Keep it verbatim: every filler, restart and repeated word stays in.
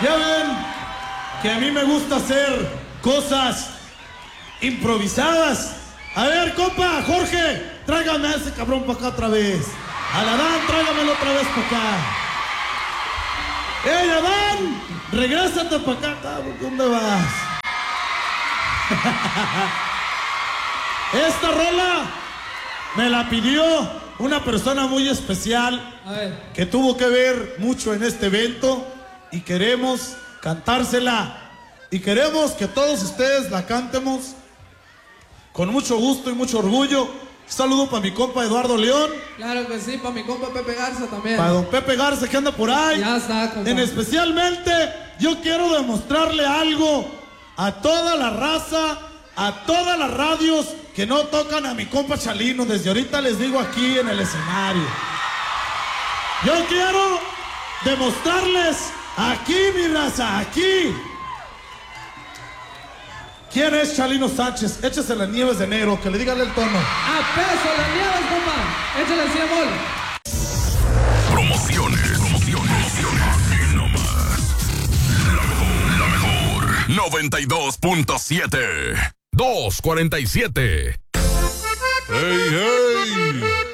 Ya ven que a mí me gusta hacer cosas improvisadas. A ver, compa, Jorge, tráigame a ese cabrón para acá otra vez. Al Adán, tráigamelo otra vez para acá. ¡Ey, Adán! Regrésate para acá, cabrón. ¿Dónde vas? Esta rola me la pidió una persona muy especial que tuvo que ver mucho en este evento y queremos cantársela y queremos que todos ustedes la cantemos con mucho gusto y mucho orgullo. Un saludo para mi compa Eduardo León. Claro que sí, para mi compa Pepe Garza también. Para don Pepe Garza que anda por ahí. Ya está, compa. En especialmente yo quiero demostrarle algo a toda la raza, a todas las radios que no tocan a mi compa Chalino. Desde ahorita les digo aquí en el escenario. Yo quiero demostrarles aquí, mi raza, aquí. ¿Quién es Chalino Sánchez? Échese las Nieves de Negro, que le dígale el tono. A peso las nieves, compa. Échale el cien bol. Promociones, promociones, aquí nomás. La mejor, la mejor. noventa y dos punto siete. dos cuarenta y siete. ¡Hey, hey!